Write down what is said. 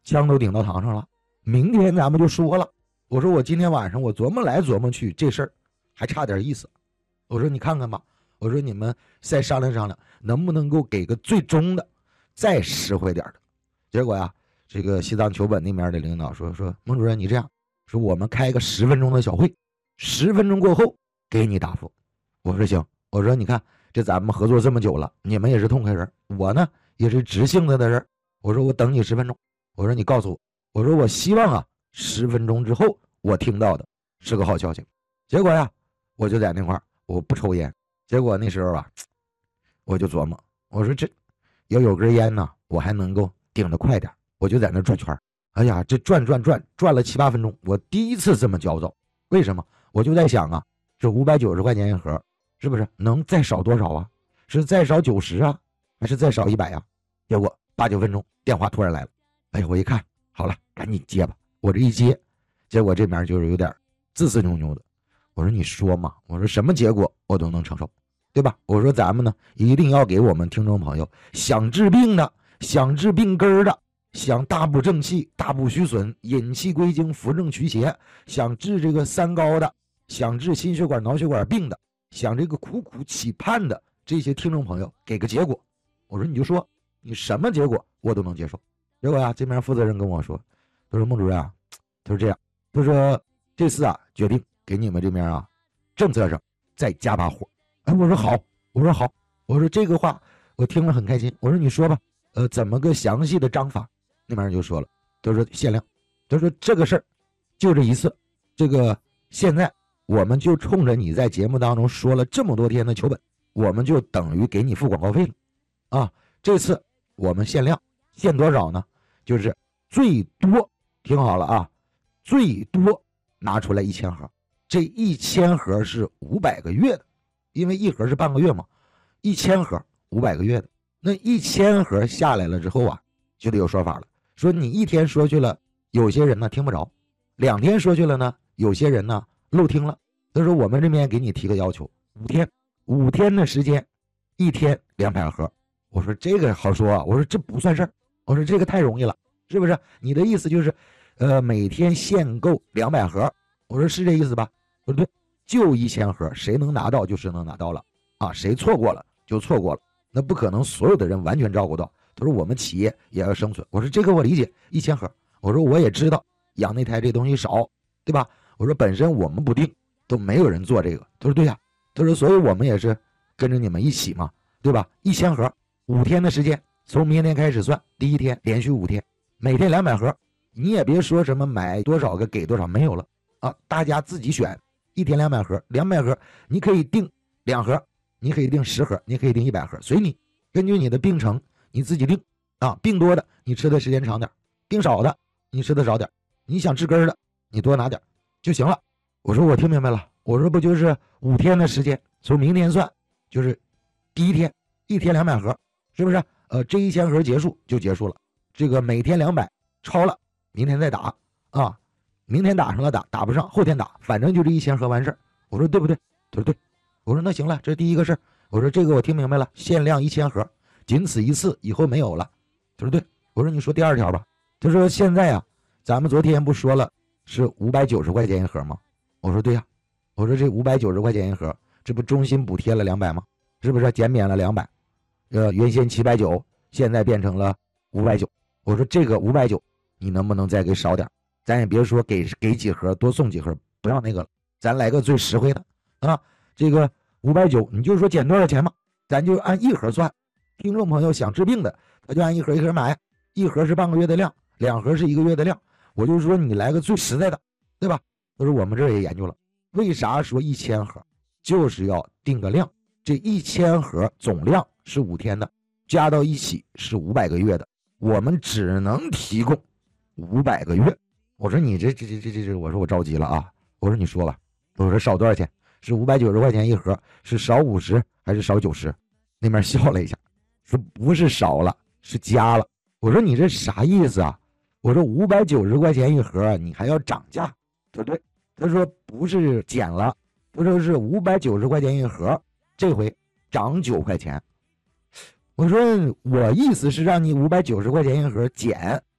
枪都顶到膛上了，明天咱们就说了。我说我今天晚上我琢磨来琢磨去，这事儿还差点意思。我说你看看吧，我说你们再商量商量，能不能够给个最终的，再实惠点的。结果呀，这个西藏球本那边的领导说孟主任你这样，说我们开个10分钟的小会，10分钟过后给你答复。我说行，我说你看这咱们合作这么久了，你们也是痛快人，我呢也是直性子的人，我说我等你10分钟，我说你告诉我，我说我希望啊10分钟之后我听到的是个好消息。结果呀，我就在那块儿我不抽烟，结果那时候啊，我就琢磨，我说这要有根烟呢，我还能够顶得快点，我就在那转圈。哎呀，这转了7、8分钟，我第一次这么焦躁。为什么？我就在想啊，这590块钱一盒，是不是能再少多少啊？是再少90啊，还是再少100啊？结果8、9分钟，电话突然来了。哎呀，我一看，好了，赶紧接吧。我这一接，结果这边就是有点自私扭扭的。我说你说嘛，我说什么结果我都能承受，对吧？我说咱们呢一定要给我们听众朋友想治病的、想治病根的、想大补正气、大补虚损、引气归经、扶正祛邪，想治这个三高的、想治心血管脑血管病的、想这个苦苦期盼的这些听众朋友给个结果。我说你就说你什么结果我都能接受。结果呀，这边负责人跟我说，他说孟主任啊，他说这样，他说这次啊决定给你们这边啊政策上再加把火。哎，我说好，我说好，我说这个话我听了很开心。我说你说吧，怎么个详细的章法？那边人就说了，他说限量，他说这个事儿就这一次，这个现在我们就冲着你在节目当中说了这么多天的球本，我们就等于给你付广告费了啊。这次我们限量，限多少呢？就是最多，听好了啊，最多拿出来1000盒，这1000盒是500个月的，因为一盒是半个月嘛，1000盒500个月的，那1000盒下来了之后啊，就得有说法了。说你一天说去了，有些人呢听不着；2天说去了呢，有些人呢漏听了。他说我们这边给你提个要求，5天的时间，1天200盒。我说这个好说啊，我说这不算事儿，我说这个太容易了，是不是？你的意思就是，每天限购200盒。我说是这意思吧？我说对，就1000盒，谁能拿到就是能拿到了啊，谁错过了就错过了，那不可能所有的人完全照顾到。他说我们企业也要生存。我说这个我理解，1000盒。我说我也知道养那台这东西少，对吧？我说本身我们不定都没有人做这个。他说对呀，他说所以我们也是跟着你们一起嘛，对吧？1000盒，5天的时间，从明天开始算，第1天连续5天，每天200盒。你也别说什么买多少个给多少，没有了啊，大家自己选。1天200盒，200盒你可以定2盒，你可以定10盒，你可以定100盒，随你，根据你的病程你自己定啊。病多的你吃的时间长点，病少的你吃的少点，你想治根的你多拿点就行了。我说我听明白了，我说不就是5天的时间，从明天算就是第1天，1天200盒，是不是？这1000盒结束就结束了，这个每天200超了，明天再打啊，明天打上了打不上后天打，反正就这1000盒完事儿。我说对不对？他说对。我说那行了，这是第一个事儿。我说这个我听明白了，限量1000盒，仅此一次，以后没有了。他说对。我说你说第2条吧。他说现在啊，咱们昨天不说了是590块钱一盒吗？我说对呀。我说这590块钱一盒，这不中心补贴了200吗？是不是减免了200？原先790，现在变成了590。我说这个590，你能不能再给少点？咱也别说给几盒多送几盒，不要那个了，咱来个最实惠的啊。这个590，你就说减多少钱嘛，咱就按1盒算。听众朋友想治病的，他就按1盒1盒买，1盒是半个月的量，2盒是1个月的量。我就说你来个最实在的，对吧？他说我们这也研究了，为啥说1000盒，就是要定个量。这1000盒总量是5天的，加到一起是500个月的，我们只能提供500个月。我说你这，我说我着急了啊！我说你说吧，我说少多少钱？是590块钱一盒，是少50还是少90？那边笑了一下，说不是少了，是加了。我说你这啥意思啊？我说590块钱一盒，你还要涨价？他说对。他说不是减了，他说是590块钱一盒，这回涨9块钱。我说我意思是让你590块钱一盒减